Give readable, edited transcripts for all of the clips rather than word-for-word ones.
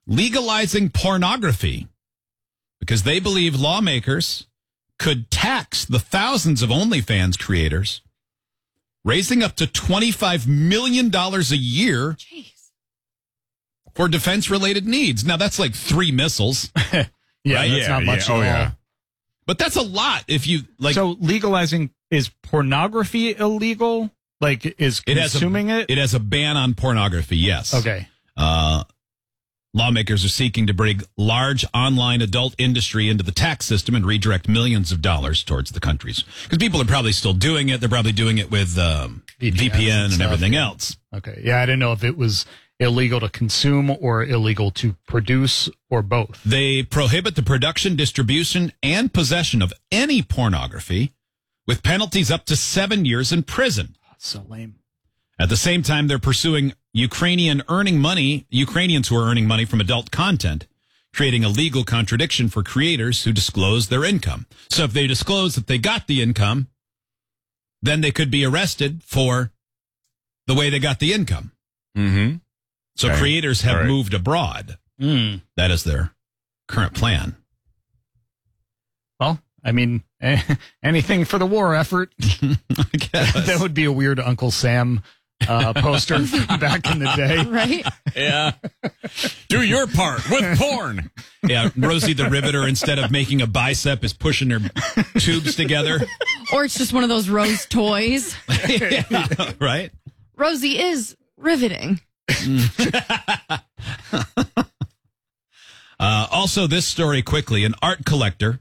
legalizing pornography because they believe lawmakers could tax the thousands of OnlyFans creators, raising up to $25 million a year for defense-related needs. Now, that's like 3 missiles. Right? That's not much at all. But that's a lot if you like. So legalizing, is pornography illegal? Like, is consuming it? It has a ban on pornography, yes. Okay. Lawmakers are seeking to bring large online adult industry into the tax system and redirect millions of dollars towards the countries. Because people are probably still doing it. They're probably doing it with VPN and everything else. Okay. Yeah, I didn't know if it was illegal to consume or illegal to produce or both. They prohibit the production, distribution, and possession of any pornography with penalties up to 7 years in prison. That's so lame. At the same time, they're pursuing Ukrainians who are earning money from adult content, creating a legal contradiction for creators who disclose their income. So if they disclose that they got the income, then they could be arrested for the way they got the income. Mm-hmm. So creators have moved abroad. That is their current plan. Well, I mean, anything for the war effort. I guess. That would be a weird Uncle Sam poster from back in the day. Right? Yeah. Do your part with porn. Yeah, Rosie the Riveter, instead of making a bicep, is pushing her tubes together. Or it's just one of those Rose toys. Yeah, right? Rosie is riveting. Also, this story quickly. An art collector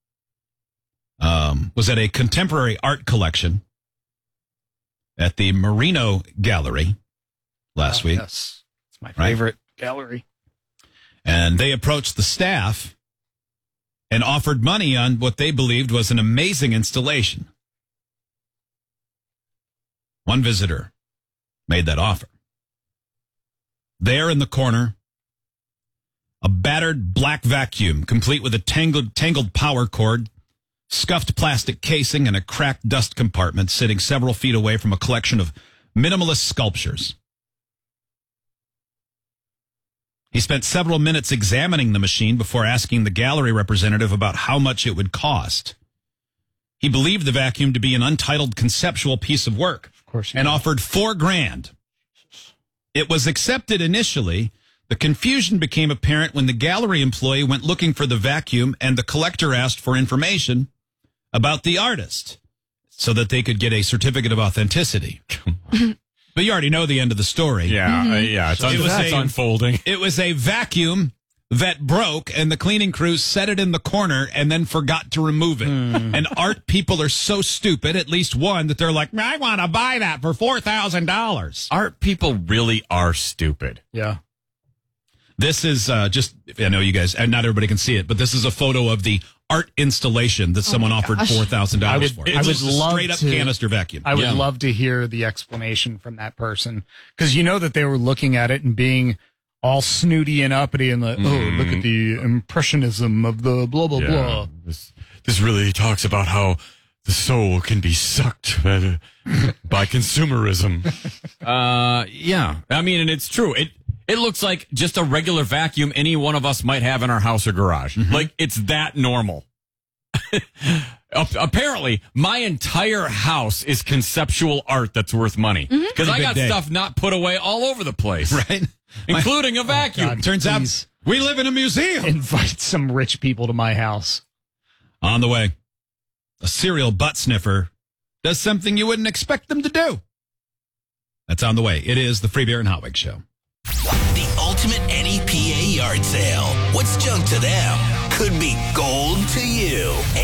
was at a contemporary art collection at the Marino Gallery last week. Yes. It's my favorite gallery. And they approached the staff and offered money on what they believed was an amazing installation. One visitor made that offer. There in the corner, a battered black vacuum, complete with a tangled power cord, scuffed plastic casing, and a cracked dust compartment sitting several feet away from a collection of minimalist sculptures. He spent several minutes examining the machine before asking the gallery representative about how much it would cost. He believed the vacuum to be an untitled conceptual piece of work, Of course, and offered $4,000. It was accepted initially. The confusion became apparent when the gallery employee went looking for the vacuum and the collector asked for information about the artist so that they could get a certificate of authenticity. But you already know the end of the story. Yeah, it's unfolding. It was a vacuum that broke, and the cleaning crew set it in the corner and then forgot to remove it. And art people are so stupid, at least one, that they're like, I want to buy that for $4,000. Art people really are stupid. Yeah. This is just, I know you guys, and not everybody can see it, but this is a photo of the art installation that someone offered $4,000 for. I would love straight up to- canister vacuum. I would love to hear the explanation from that person, because you know that they were looking at it and being all snooty and uppity and like, oh, look at the impressionism of the blah, blah, blah. This really talks about how the soul can be sucked by consumerism. Yeah. I mean, and it's true. It looks like just a regular vacuum any one of us might have in our house or garage. Like, it's that normal. Apparently, my entire house is conceptual art that's worth money. Because I got stuff not put away all over the place. Right? Including a vacuum. God, Turns out please we live in a museum. invite some rich people to my house. On the way, a serial butt sniffer does something you wouldn't expect them to do. That's on the way. It is the Free Beer and Hotwig Show. The ultimate NEPA yard sale. What's junk to them could be gold to you.